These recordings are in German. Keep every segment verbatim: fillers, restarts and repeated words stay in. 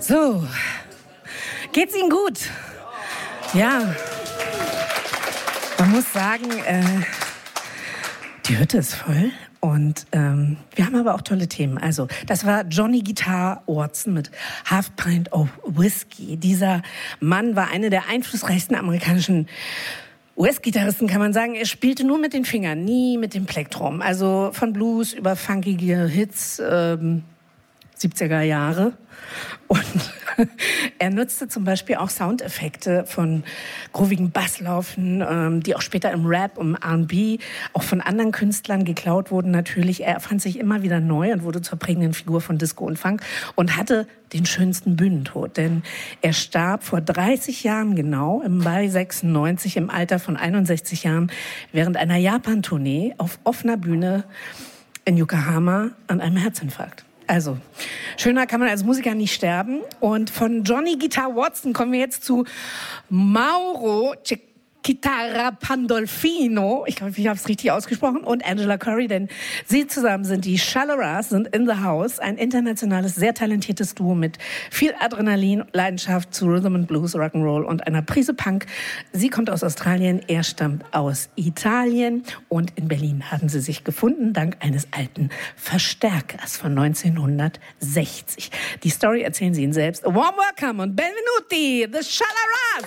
So, geht's Ihnen gut? Ja, man muss sagen, äh, die Hütte ist voll und ähm, wir haben aber auch tolle Themen. Also, das war Johnny Guitar Watson mit Half Pint of Whiskey. Dieser Mann war einer der einflussreichsten amerikanischen U S-Gitarristen, kann man sagen. Er spielte nur mit den Fingern, nie mit dem Plektrum. Also von Blues über funkige Hits, ähm, siebziger Jahre. Und er nutzte zum Beispiel auch Soundeffekte von groovigen Basslaufen, ähm, die auch später im Rap, im R und B auch von anderen Künstlern geklaut wurden natürlich. Er erfand sich immer wieder neu und wurde zur prägenden Figur von Disco und Funk und hatte den schönsten Bühnentod. Denn er starb vor dreißig Jahren genau, im Mai sechsundneunzig, im Alter von einundsechzig Jahren, während einer Japan-Tournee auf offener Bühne in Yokohama an einem Herzinfarkt. Also, schöner kann man als Musiker nicht sterben. Und von Johnny Guitar Watson kommen wir jetzt zu Mauro Chitarra Pandolfino. Ich glaube, ich habe es richtig ausgesprochen. Und Angela Curry, denn sie zusammen sind die Shalaras, sind in the house. Ein internationales, sehr talentiertes Duo mit viel Adrenalin, Leidenschaft zu Rhythm and Blues, Rock'n'Roll und einer Prise Punk. Sie kommt aus Australien, er stammt aus Italien. Und in Berlin haben sie sich gefunden, dank eines alten Verstärkers von neunzehnhundertsechzig. Die Story erzählen sie Ihnen selbst. A warm welcome und benvenuti, the Shalaras!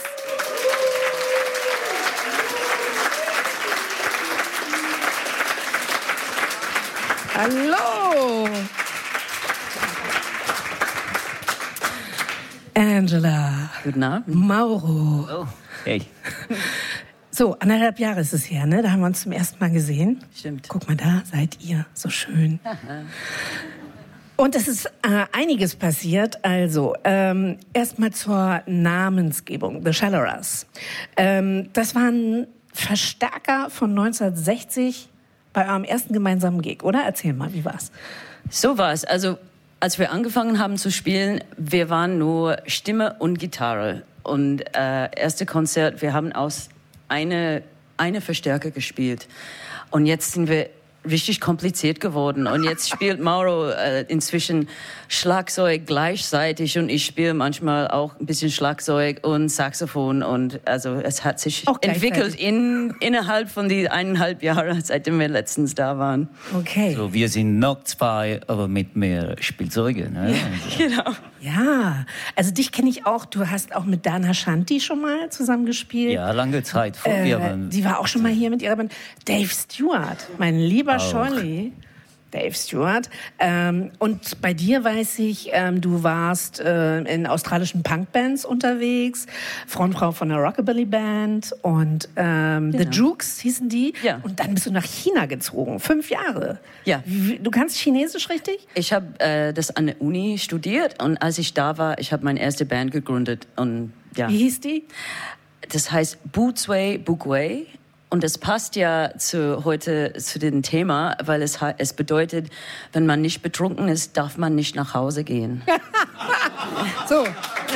Hallo! Angela. Guten Abend. Mauro. Oh, hey. So, anderthalb Jahre ist es her, ne? Da haben wir uns zum ersten Mal gesehen. Stimmt. Guck mal, da seid ihr, so schön. Und es ist äh, einiges passiert. Also, ähm, erstmal zur Namensgebung, The Shalaras. Ähm, das waren Verstärker von neunzehnhundertsechzig bei eurem ersten gemeinsamen Gig, oder? Erzähl mal, wie war's? So war's. Also, als wir angefangen haben zu spielen, wir waren nur Stimme und Gitarre. Und äh, erste Konzert, wir haben aus eine, eine Verstärker gespielt. Und jetzt sind wir richtig kompliziert geworden. Und jetzt spielt Mauro äh, inzwischen Schlagzeug gleichzeitig und ich spiele manchmal auch ein bisschen Schlagzeug und Saxophon. Und also es hat sich entwickelt in, innerhalb von die eineinhalb Jahre, seitdem wir letztens da waren. Okay. So, wir sind noch zwei, aber mit mehr Spielzeugen. Ne? Ja, genau. Ja, also dich kenne ich auch. Du hast auch mit Dana Shanti schon mal zusammen gespielt. Ja, lange Zeit vor äh, wir waren. Die war auch schon mal hier mit ihrer Band. Dave Stewart, mein lieber Auch. Scholli. Dave Stewart. Ähm, und bei dir weiß ich, ähm, du warst äh, in australischen Punkbands unterwegs, Frontfrau von der Rockabilly Band und ähm, Genau. The Jukes hießen die. Ja. Und dann bist du nach China gezogen, fünf Jahre. Ja. Wie, du kannst Chinesisch richtig? Ich habe äh, das an der Uni studiert und als ich da war, ich habe meine erste Band gegründet und ja. Wie hieß die? Das heißt Buzui Bugwei. Und das passt ja zu heute zu dem Thema, weil es, es bedeutet, wenn man nicht betrunken ist, darf man nicht nach Hause gehen. So.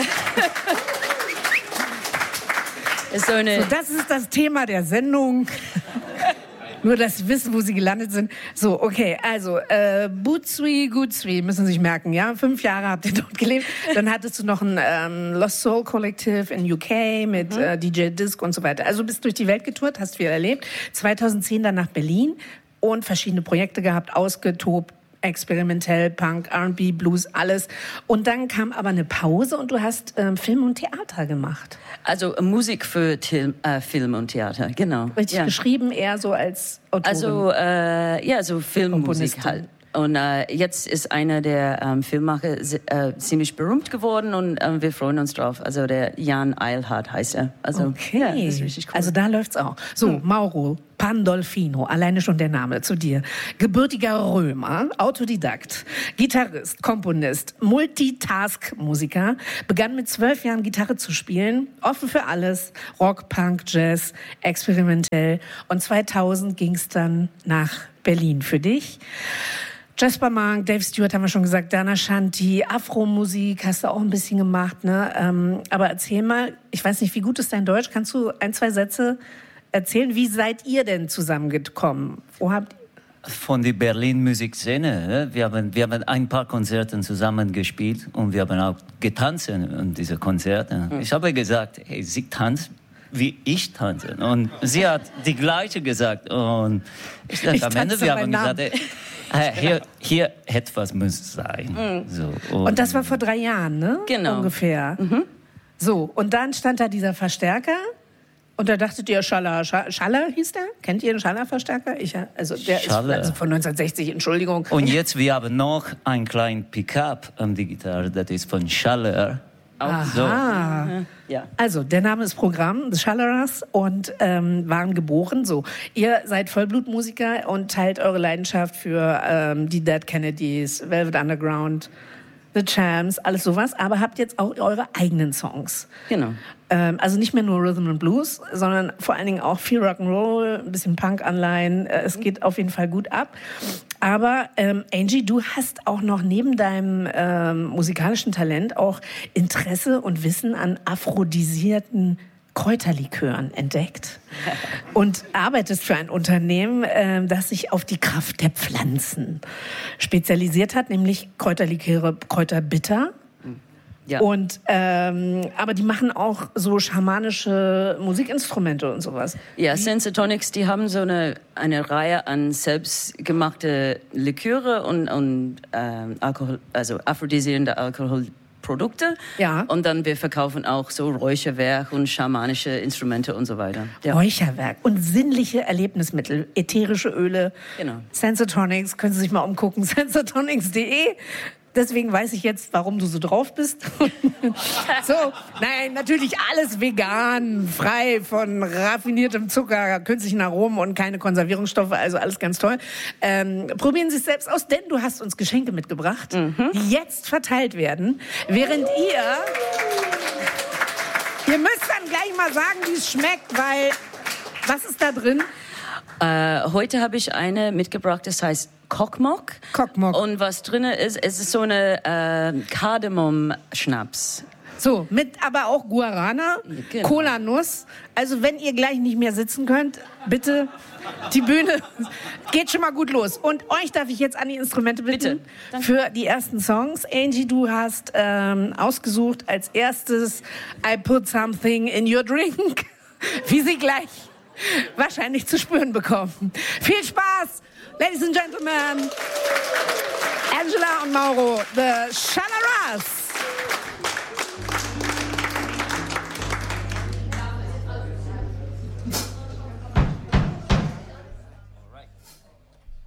Ist so eine So, das ist das Thema der Sendung. Nur, dass Sie wissen, wo Sie gelandet sind. So, okay, also, äh, Buzui Guzui, müssen Sie sich merken, ja? Fünf Jahre habt ihr dort gelebt. Dann hattest du noch ein ähm, Lost Soul Collective in U K mit mhm. äh, D J Disc und so weiter. Also bist durch die Welt getourt, hast viel erlebt. zweitausendzehn dann nach Berlin und verschiedene Projekte gehabt, ausgetobt. Experimentell, Punk, R und B, Blues, alles. Und dann kam aber eine Pause und du hast ähm, Film und Theater gemacht. also Musik für Til, äh, Film und Theater, genau. Richtig ja. geschrieben, eher so als Autorin. Also äh, ja, so Filmmusik Komponistin. halt. Und äh, jetzt ist einer der ähm, Filmemacher äh, ziemlich berühmt geworden und äh, wir freuen uns drauf. Also der Jan Eilhardt heißt er. Also okay, ja, das ist richtig cool. Also da läuft's auch. So, hm. Mauro Pandolfino, alleine schon der Name zu dir. Gebürtiger Römer, Autodidakt, Gitarrist, Komponist, Multitask-Musiker, begann mit zwölf Jahren Gitarre zu spielen, offen für alles, Rock, Punk, Jazz, experimentell. Und zweitausend ging's dann nach Berlin für dich. Jasper Monk, Dave Stewart haben wir schon gesagt, Dana Shanti, Afro-Musik hast du auch ein bisschen gemacht, ne? Ähm, aber erzähl mal, ich weiß nicht, wie gut ist dein Deutsch? Kannst du ein, zwei Sätze erzählen? Wie seid ihr denn zusammengekommen? Wo habt von der Berlin-Musikszene. Wir haben, wir haben ein paar Konzerte zusammen gespielt und wir haben auch getanzt in diese Konzerte. Mhm. Ich habe gesagt, hey, sie tanzt, wie ich tanze. Und sie hat die gleiche gesagt. Und ich dachte, ich am Ende, wir haben Namen. gesagt, hey, hier, hier etwas muss sein. Mhm. So, und, und das war vor drei Jahren, ne? Genau. Ungefähr. Mhm. So, und dann stand da dieser Verstärker. Und da dachtet ihr, Schaller, Schaller hieß der? Kennt ihr den Schaller-Verstärker? Ich, also der Schaller. ist also von neunzehnhundertsechzig, Entschuldigung. Und jetzt, wir haben noch einen kleinen Pickup an die Gitarre, das ist von Schaller. Aha. So. Mhm. Ja. Also, der Name ist Programm, The Schallers, und ähm, waren geboren. So, ihr seid Vollblutmusiker und teilt eure Leidenschaft für ähm, die Dead Kennedys, Velvet Underground, The Champs, alles sowas, aber habt jetzt auch eure eigenen Songs. Genau. Ähm, also nicht mehr nur Rhythm and Blues, sondern vor allen Dingen auch viel Rock'n'Roll, ein bisschen Punk-Anleihen. Äh, es geht auf jeden Fall gut ab. Aber ähm, Angie, du hast auch noch neben deinem ähm, musikalischen Talent auch Interesse und Wissen an aphrodisierten Kräuterlikören entdeckt und arbeitest für ein Unternehmen, äh, das sich auf die Kraft der Pflanzen spezialisiert hat, nämlich Kräuterliköre, Kräuterbitter. Ja. Und ähm, aber die machen auch so schamanische Musikinstrumente und sowas. Ja, Sensatonics, die haben so eine, eine Reihe an selbstgemachte Liköre und, und ähm, Alkohol, also aphrodisierende Alkoholprodukte. Ja. Und dann wir verkaufen auch so Räucherwerk und schamanische Instrumente und so weiter. Ja. Räucherwerk und sinnliche Erlebnismittel, ätherische Öle. Genau. Sensatonics, können Sie sich mal umgucken, sensatonics punkt de. Deswegen weiß ich jetzt, warum du so drauf bist. So, nein, natürlich alles vegan, frei von raffiniertem Zucker, künstlichen Aromen und keine Konservierungsstoffe, also alles ganz toll. Ähm, probieren Sie es selbst aus, denn du hast uns Geschenke mitgebracht, mhm. die jetzt verteilt werden, während ihr... Ihr müsst dann gleich mal sagen, wie es schmeckt, weil... Was ist da drin? Äh, heute habe ich eine mitgebracht, das heißt Kokmok. Kokmok. Und was drin ist, es ist so eine äh, Kardamom-Schnaps. So, mit aber auch Guarana, Genau. Cola-Nuss. Also wenn ihr gleich nicht mehr sitzen könnt, bitte, die Bühne geht schon mal gut los. Und euch darf ich jetzt an die Instrumente bitten. Bitte. Danke. Für die ersten Songs. Angie, du hast ähm, ausgesucht als erstes I Put Something in Your Drink, wie sie gleich wahrscheinlich zu spüren bekommen. Viel Spaß, Ladies and Gentlemen, Angela und Mauro, the Schallers.